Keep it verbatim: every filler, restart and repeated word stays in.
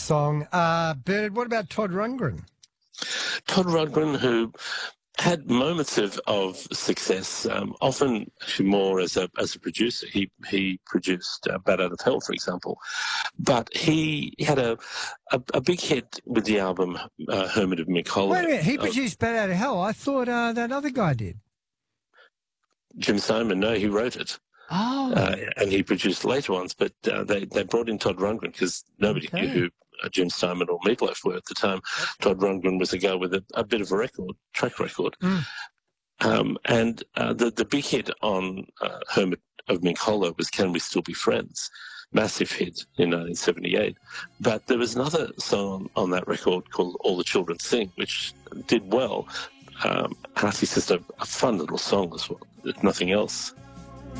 song. Uh, Bernard, what about Todd Rundgren? Todd Rundgren, who had moments of, of success, um, often actually more as a as a producer. He he produced uh, Bat Out of Hell, for example. But he had a, a, a big hit with the album uh, Hermit of Mick Hollow. Wait a minute, he uh, produced Bat Out of Hell. I thought uh, that other guy did. Jim Steinman, no, he wrote it. Oh. Uh, and he produced later ones, but uh, they, they brought in Todd Rundgren because nobody Okay. knew who uh, Jim Steinman or Meatloaf were at the time. Okay. Todd Rundgren was a guy with a, a bit of a record, track record. Mm. Um, and uh, the, the big hit on uh, Hermit of Mink Hollow was Can We Still Be Friends? Massive hit in nineteen seventy-eight. But there was another song on, on that record called All the Children Sing, which did well. Um, and I think it's just a, a fun little song as well, if nothing else.